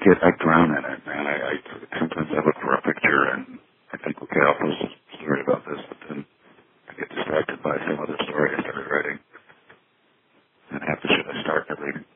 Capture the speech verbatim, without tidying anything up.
get, I drown in it, man. I, I sometimes I look for a picture and I think, okay, I'll post a story about this, but then I get distracted by some other story I started writing. And half the shit I start, I read